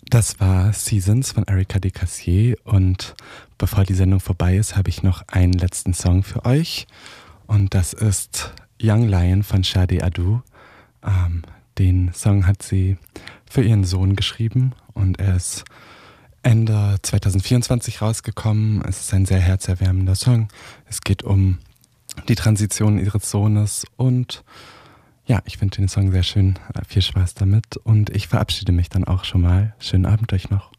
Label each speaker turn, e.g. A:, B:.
A: Das war Seasons von Erika de Cassier und bevor die Sendung vorbei ist, habe ich noch einen letzten Song für euch und das ist Young Lion von Shade Adu. Den Song hat sie für ihren Sohn geschrieben und er ist Ende 2024 rausgekommen. Es ist ein sehr herzerwärmender Song. Es geht um die Transition ihres Sohnes und ja, ich finde den Song sehr schön. Viel Spaß damit und ich verabschiede mich dann auch schon mal. Schönen Abend euch noch.